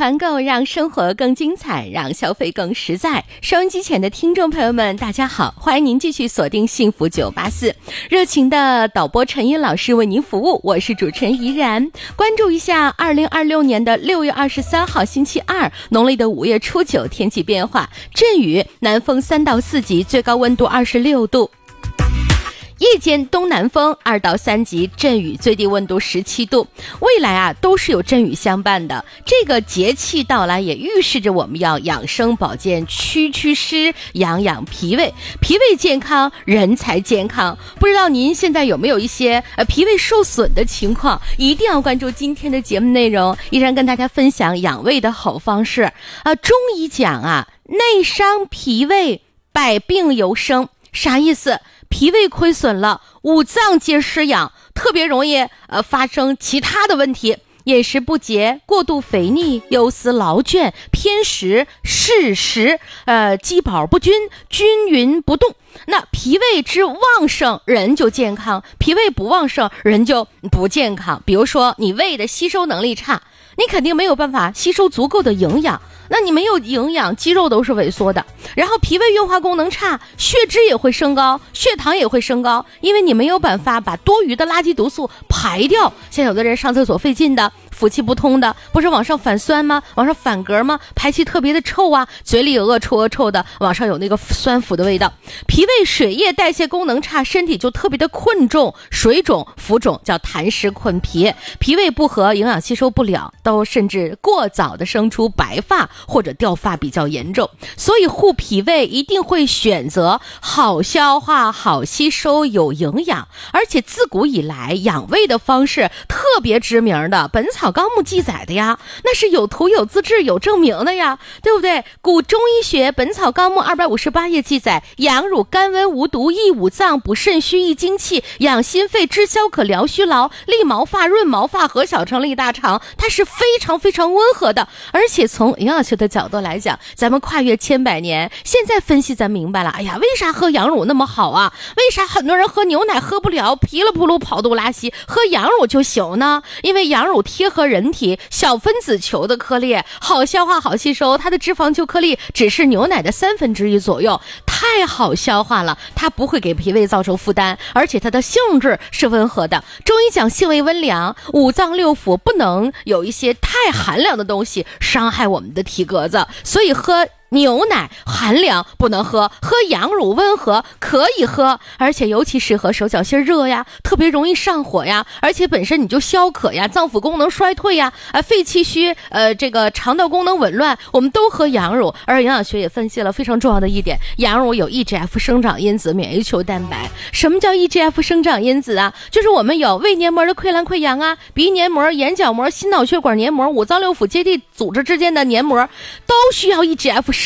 团购让生活更精彩，让消费更实在。收音机前的听众朋友们大家好，欢迎您继续锁定幸福984，热情的导播陈英老师为您服务，我是主持人怡然。关注一下2026年的6月23号星期二，农历的5月初9，天气变化，阵雨，南风3到4级，最高温度26度。夜间东南风2到3级，阵雨，最低温度17度。未来都是有阵雨相伴的。这个节气到来也预示着我们要养生保健，祛湿，养脾胃。脾胃健康，人才健康。不知道您现在有没有一些脾胃受损的情况？一定要关注今天的节目内容，依然跟大家分享养胃的好方式。中医讲内伤脾胃，百病由生。啥意思？脾胃亏损了，五脏皆失养，特别容易发生其他的问题，饮食不节，过度肥腻，忧思劳倦，偏食，嗜食，饥饱不均，均匀不动。那脾胃之旺盛，人就健康；脾胃不旺盛，人就不健康。比如说，你胃的吸收能力差，你肯定没有办法吸收足够的营养。那你没有营养，肌肉都是萎缩的。然后脾胃运化功能差，血脂也会升高，血糖也会升高，因为你没有办法把多余的垃圾毒素排掉。像有的人上厕所费劲的，腹气不通的，不是往上反酸吗？往上反嗝吗？排气特别的臭嘴里有恶臭的，往上有那个酸腐的味道。脾胃水液代谢功能差，身体就特别的困重，水肿、浮肿，叫痰湿困脾。脾胃不和，营养吸收不了，都甚至过早的生出白发或者掉发比较严重。所以护脾胃一定会选择好消化、好吸收、有营养。而且自古以来养胃的方式特别知名的，本草纲目记载的呀，那是有图有资质有证明的呀，对不对？古中医学本草纲目258页记载，养乳甘温无毒，益五脏，补肾虚，益精气，养心肺，治消渴，疗虚劳，利毛发，润毛发，和小肠，利大肠。它是非常非常温和的。而且从营养学的角度来讲，咱们跨越千百年，现在分析咱明白了，为啥喝羊乳那么好啊？为啥很多人喝牛奶喝不了，噼里扑噜跑肚拉稀，喝羊乳就行呢？因为羊乳贴合人体小分子球的颗粒，好消化好吸收，它的脂肪球颗粒只是牛奶的1/3左右，太好消化了，它不会给脾胃造成负担，而且它的性质是温和的。中医讲性味温凉，五脏六腑不能有一些太寒凉的东西伤害我们的体格子，所以喝牛奶寒凉不能喝，喝羊乳温和可以喝，而且尤其适合手脚心热呀，特别容易上火呀，而且本身你就消渴呀，脏腑功能衰退呀，肺气虚，这个肠道功能紊乱，我们都喝羊乳。而营养学也分析了非常重要的一点，羊乳有 EGF 生长因子、免疫球蛋白。什么叫 EGF 生长因子啊？就是我们有胃黏膜的溃烂溃疡鼻黏膜、眼角膜、心脑血管黏膜、五脏六腑结缔组织之间的黏膜，都需要 EGF